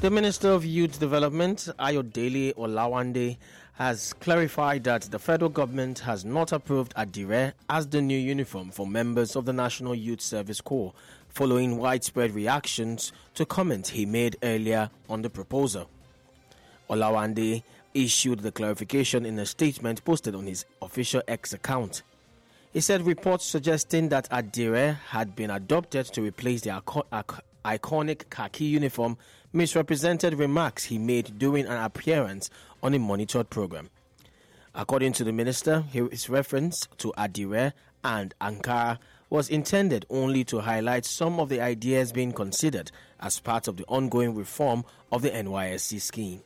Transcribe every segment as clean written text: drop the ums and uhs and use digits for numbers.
The Minister of Youth Development, Ayodele Olawande, has clarified that the federal government has not approved Adire as the new uniform for members of the National Youth Service Corps, following widespread reactions to comments he made earlier on the proposal. Olawande issued the clarification in a statement posted on his official X account. He said reports suggesting that Adire had been adopted to replace the iconic khaki uniform misrepresented remarks he made during an appearance on a monitored program. According to the minister, his reference to Adire and Ankara was intended only to highlight some of the ideas being considered as part of the ongoing reform of the NYSC scheme.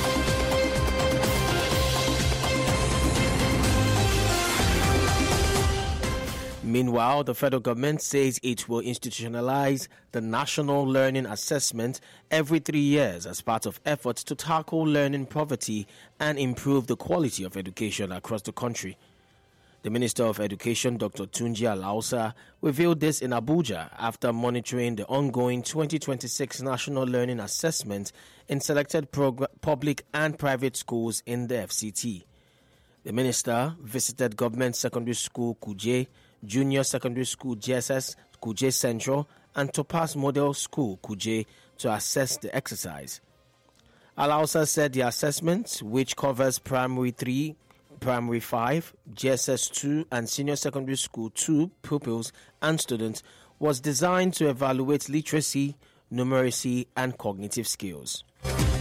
Meanwhile, the federal government says it will institutionalize the National Learning Assessment every 3 years as part of efforts to tackle learning poverty and improve the quality of education across the country. The Minister of Education, Dr. Tunji Alausa, revealed this in Abuja after monitoring the ongoing 2026 National Learning Assessment in selected public and private schools in the FCT. The minister visited Government Secondary School Kuje, Junior Secondary School GSS Kuje Central, and Topaz Model School Kuje to assess the exercise. Alausa said the assessment, which covers Primary 3, Primary 5, GSS 2, and Senior Secondary School 2 pupils and students, was designed to evaluate literacy, numeracy, and cognitive skills.